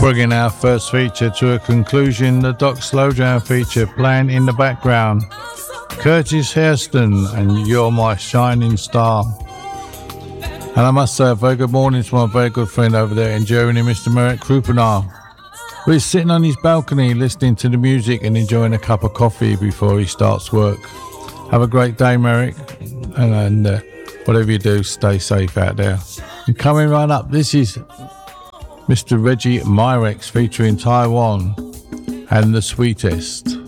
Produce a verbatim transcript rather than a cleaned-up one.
Bringing our first feature to a conclusion, the Doc Slowdown feature playing in the background. Curtis Hairston and You're My Shining Star. And I must say a very good morning to my very good friend over there in Germany, Mister Merrick Krupenar. We're sitting on his balcony listening to the music and enjoying a cup of coffee before he starts work. Have a great day, Merrick, and, and uh, whatever you do, stay safe out there. And coming right up, this is Mister Reggie Mirex featuring Taiwan and The Sweetest.